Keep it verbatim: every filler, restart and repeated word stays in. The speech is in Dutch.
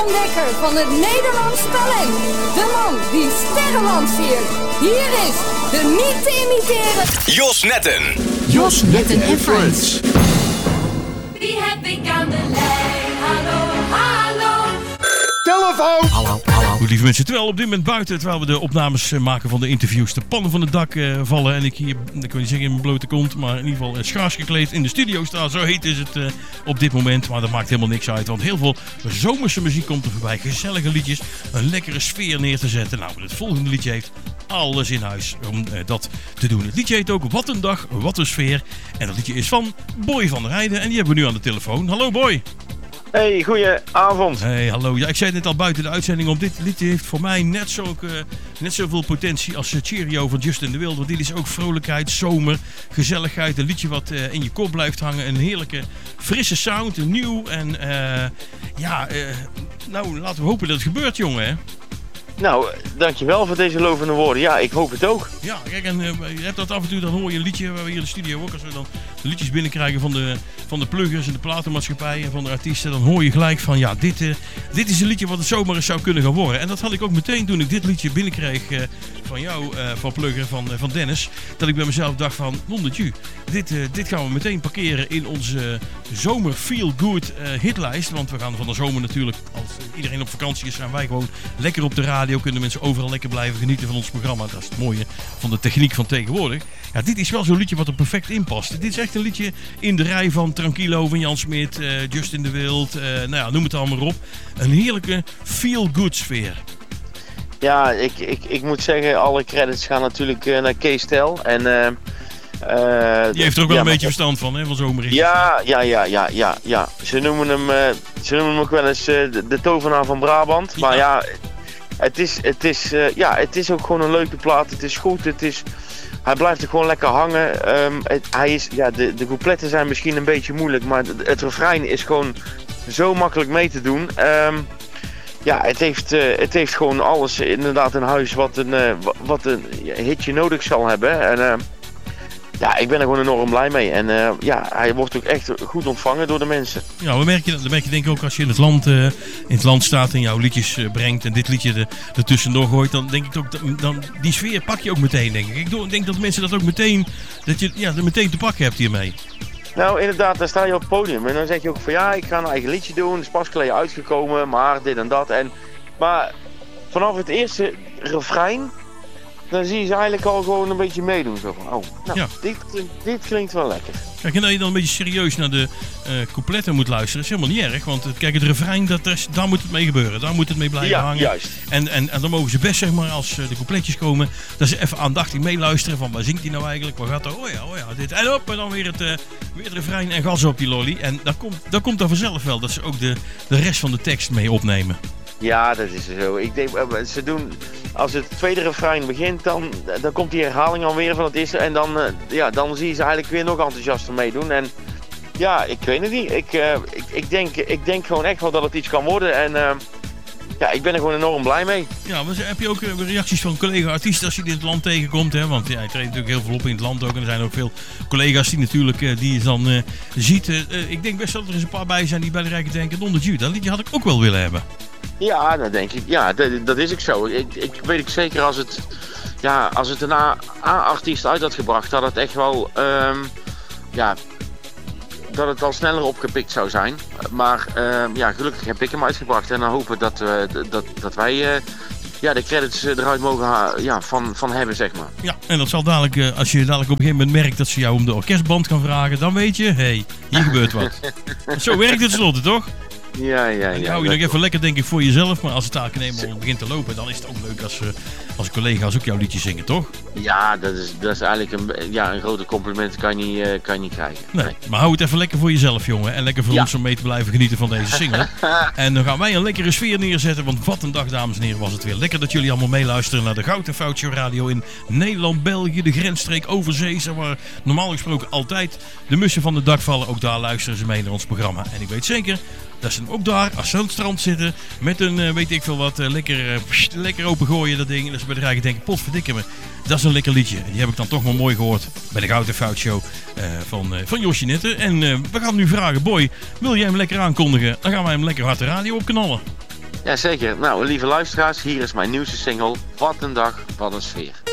Ontdekker van het Nederlands talent. De man die sterren lanceert. Hier is de niet te imiteren Jos Netten. Jos Netten en Friends. Wie heb ik aan de lijn? Hallo, hallo. Telefoon! Hallo, hallo. Goed, lieve mensen, terwijl op dit moment buiten, terwijl we de opnames uh, maken van de interviews, de pannen van het dak uh, vallen en ik hier, ik wil niet zeggen in mijn blote kont, maar in ieder geval uh, schaars gekleed in de studio sta. Zo heet is het uh, op dit moment, maar dat maakt helemaal niks uit, want heel veel zomerse muziek komt er voorbij. Gezellige liedjes, een lekkere sfeer neer te zetten. Nou, het volgende liedje heeft alles in huis om uh, dat te doen. Het liedje heet ook Wat een dag, wat een sfeer. En dat liedje is van Boy van der Heijden en die hebben we nu aan de telefoon. Hallo Boy! Hey, goedenavond. Hey, hallo. Ja, ik zei het net al buiten de uitzending om. Dit liedje heeft voor mij net, zo, uh, net zoveel potentie als uh, Cheerio van Justin de Wild. Want dit is ook vrolijkheid, zomer, gezelligheid. Een liedje wat uh, in je kop blijft hangen. Een heerlijke, frisse sound, een nieuw. En uh, ja, uh, nou laten we hopen dat het gebeurt, jongen. Hè? Nou, dankjewel voor deze lovende woorden. Ja, ik hoop het ook. Ja, kijk, en uh, je hebt dat af en toe, dan hoor je een liedje, waar we hier in de studio ook, als we dan de liedjes binnenkrijgen van de, van de pluggers en de platenmaatschappij en van de artiesten, dan hoor je gelijk van, ja, dit, uh, dit is een liedje wat het zomaar eens zou kunnen gaan worden. En dat had ik ook meteen toen ik dit liedje binnenkreeg uh, van jou, uh, van plugger, van, uh, van Dennis, dat ik bij mezelf dacht van, honderdje, dit, uh, dit gaan we meteen parkeren in onze zomer feel good uh, hitlijst, want we gaan van de zomer natuurlijk, als iedereen op vakantie is, gaan wij gewoon lekker op de radio. Kunnen mensen overal lekker blijven genieten van ons programma. Dat is het mooie van de techniek van tegenwoordig. Ja, dit is wel zo'n liedje wat er perfect in past. Dit is echt een liedje in de rij van Tranquilo, van Jan Smit, uh, Justin de Wild. Uh, nou ja, noem het allemaal op. Een heerlijke feel-good sfeer. Ja, ik, ik, ik moet zeggen, alle credits gaan natuurlijk uh, naar Kees Tel. En, uh, uh, Die heeft er ook wel ja, een beetje maar, verstand van, hè, van zomerrichtjes. Ja, ja, ja, ja, ja, ja. Ze noemen hem, uh, ze noemen hem ook wel eens uh, de, de tovenaar van Brabant. Maar ja... ja Het is, het, is, uh, ja, het is ook gewoon een leuke plaat. Het is goed. Het is, hij blijft er gewoon lekker hangen. Um, het, hij is, ja, de, de coupletten zijn misschien een beetje moeilijk. Maar het, het refrein is gewoon zo makkelijk mee te doen. Um, ja, het heeft, uh, het heeft gewoon alles inderdaad in huis wat een, uh, wat een hitje nodig zal hebben. En, uh, ja, ik ben er gewoon enorm blij mee. En uh, ja, hij wordt ook echt goed ontvangen door de mensen. Ja, we merken, dat merk je denk ik ook als je in het land, uh, in het land staat en jouw liedjes uh, brengt en dit liedje er, er tussendoor gooit. Dan denk ik ook, dat, dan, die sfeer pak je ook meteen, denk ik. Ik denk dat mensen dat ook meteen, dat je ja, er meteen te pakken hebt hiermee. Nou, inderdaad, dan sta je op het podium en dan zeg je ook van ja, ik ga een eigen liedje doen. Het is pas geleden uitgekomen, maar dit en dat. En, maar vanaf het eerste refrein... dan zie je ze eigenlijk al gewoon een beetje meedoen. Zo van, oh, nou, ja. dit, dit klinkt wel lekker. Kijk, en dat je dan een beetje serieus naar de uh, coupletten moet luisteren, is helemaal niet erg. Want kijk, het refrein, dat is, daar moet het mee gebeuren. Daar moet het mee blijven ja, hangen. Juist. En, en, en dan mogen ze best, zeg maar, als uh, de coupletjes komen, dat ze even aandachtig meeluisteren van waar zingt hij nou eigenlijk, waar gaat er, oh ja, oh ja, dit. En op, en dan weer het, uh, weer het refrein en gas op die lolly. En dat komt, dat komt dan vanzelf wel, dat ze ook de, de rest van de tekst mee opnemen. Ja, dat is zo. Ik denk, ze doen, als het tweede refrein begint, dan, dan komt die herhaling alweer van het eerste. En dan, uh, ja, dan zie je ze eigenlijk weer nog enthousiaster meedoen. En ja, ik weet het niet. Ik, uh, ik, ik, denk, ik denk gewoon echt wel dat het iets kan worden. En uh, ja, ik ben er gewoon enorm blij mee. Ja, maar heb je ook uh, reacties van collega-artiesten als je dit in het land tegenkomt? Hè? Want ja, je treedt natuurlijk heel veel op in het land ook. En er zijn ook veel collega's die natuurlijk uh, die je dan uh, ziet. Uh, uh, ik denk best dat er eens een paar bij zijn die bij de Rijken denken, honderd dat liedje had ik ook wel willen hebben. Ja, dat denk ik. Ja, dat, dat is ook zo. Ik, ik weet ik zeker als het, ja, als het een A-artiest uit had gebracht, dat het echt wel, um, ja, dat het al sneller opgepikt zou zijn. Maar um, ja, gelukkig heb ik hem uitgebracht en dan hopen dat, uh, dat, dat wij uh, ja, de credits eruit mogen ha- ja, van, van hebben, zeg maar. Ja, en dat zal dadelijk, uh, als je dadelijk op een gegeven moment merkt dat ze jou om de orkestband gaan vragen, dan weet je, hé, hey, hier gebeurt wat. Zo werkt het tenslotte, toch? Ja, ja, ja. En dan hou je nog even lekker, denk ik, voor jezelf. Maar als het daar eenmaal begint te lopen, dan is het ook leuk als, uh, als collega's ook jouw liedjes zingen, toch? Ja, dat is, dat is eigenlijk een, ja, een grote compliment kan je niet, uh, kan je niet krijgen. Nee, nee, maar hou het even lekker voor jezelf, jongen. En lekker voor ja. ons om mee te blijven genieten van deze single. En dan gaan wij een lekkere sfeer neerzetten. Want wat een dag, dames en heren, was het weer. Lekker dat jullie allemaal meeluisteren naar de Goud en Fout Show Radio in Nederland, België, de grensstreek, overzeese, waar normaal gesproken altijd de mussen van het dak vallen. Ook daar luisteren ze mee naar ons programma. En ik weet zeker dat ze ook daar, als ze aan het strand zitten, met een, uh, weet ik veel wat, uh, lekker, uh, pst, lekker opengooien dat ding. En dat ze bij de Rijken denken, potverdikke me, dat is een lekker liedje. En die heb ik dan toch maar mooi gehoord bij de Goud en Fout Show uh, van, uh, van Josje Netten. En uh, we gaan nu vragen, Boy, wil jij hem lekker aankondigen? Dan gaan wij hem lekker hard de radio opknallen. Ja, zeker. Nou, lieve luisteraars, hier is mijn nieuwste single. Wat een dag, wat een sfeer.